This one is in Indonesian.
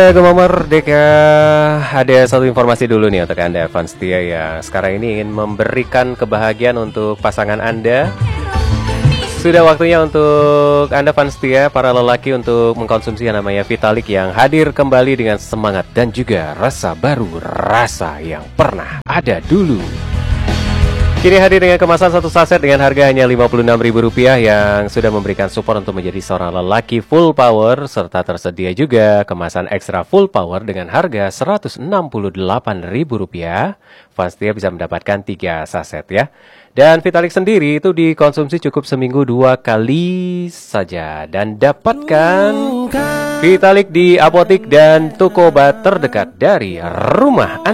Gemma Merdeka, ada satu informasi dulu nih untuk Anda fans setia yang sekarang ini ingin memberikan kebahagiaan untuk pasangan Anda. Sudah waktunya untuk Anda fans setia, para lelaki untuk mengkonsumsi yang namanya Vitalik yang hadir kembali dengan semangat dan juga rasa baru, rasa yang pernah ada dulu. Kini hadir dengan kemasan satu saset dengan harga hanya Rp56.000 yang sudah memberikan support untuk menjadi seorang lelaki full power, serta tersedia juga kemasan ekstra full power dengan harga Rp168.000. Fans setia bisa mendapatkan 3 saset ya. Dan Vitalik sendiri itu dikonsumsi cukup seminggu 2 kali saja. Dan dapatkan Vitalik di apotik dan toko obat terdekat dari rumah Anda.